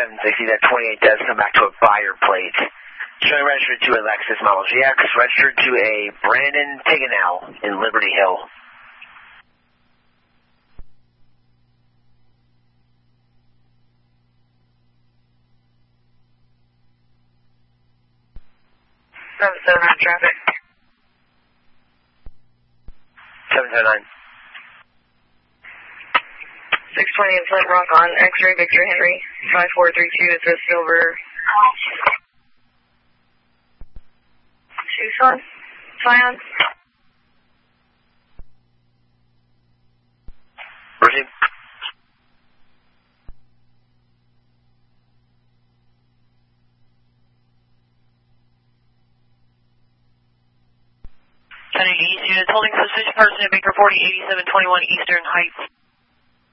I see that 28 does come back to a buyer plate. Showing registered to a Lexus Model GX, registered to a Brandon Tiganell in Liberty Hill. Traffic. 709. 620 in Flint Rock on X-ray Victor Henry. 5432 is a silver. Tucson? Scion? Proceed. East units holding suspicious person at Baker 408721 Eastern Heights.